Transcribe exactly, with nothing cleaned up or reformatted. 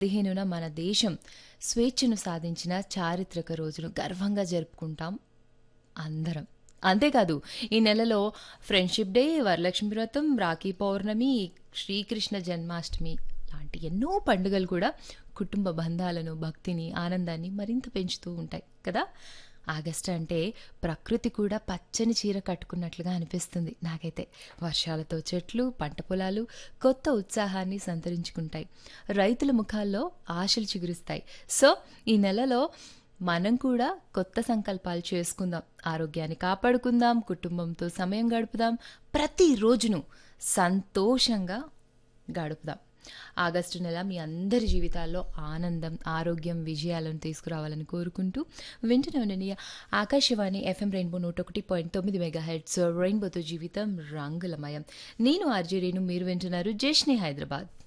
పదిహేనున మన దేశం స్వేచ్ఛను సాధించిన చారిత్రక రోజును గర్వంగా జరుపుకుంటాం అందరం. అంతేకాదు ఈ నెలలో ఫ్రెండ్‌షిప్ డే, వరలక్ష్మి వ్రతం, రాఖీ పౌర్ణమి, శ్రీకృష్ణ జన్మాష్టమి లాంటి ఎన్నో పండుగలు కూడా కుటుంబ బంధాలను, భక్తిని, ఆనందాన్ని మరింత పెంచుతూ ఉంటాయి కదా! ఆగస్టు అంటే ప్రకృతి కూడా పచ్చని చీర కట్టుకున్నట్లుగా అనిపిస్తుంది నాకైతే. వర్షాలతో చెట్లు, పంట పొలాలు కొత్త ఉత్సాహాన్ని సంతరించుకుంటాయి. రైతుల ముఖాల్లో ఆశలు చిగురిస్తాయి. సో ఈ నెలలో మనం కూడా కొత్త సంకల్పాలు చేసుకుందాం. ఆరోగ్యాన్ని కాపాడుకుందాం, కుటుంబంతో సమయం గడుపుదాం, ప్రతి రోజును సంతోషంగా గడుపుదాం. ఆగస్టు నెల మీ అందరి జీవితాల్లో ఆనందం, ఆరోగ్యం, విజయాలను తీసుకురావాలని కోరుకుంటూ వింటూనే ఉండండి ఆకాశవాణి ఎఫ్ఎం రెయిన్బో నూట ఒకటి పాయింట్ తొమ్మిది మెగా హెర్ట్జ్. రెయిన్బోతో జీవితం రంగులమయం. నేను ఆర్జే రేణు, మీరు వింటున్నారు జష్ని హైదరాబాద్.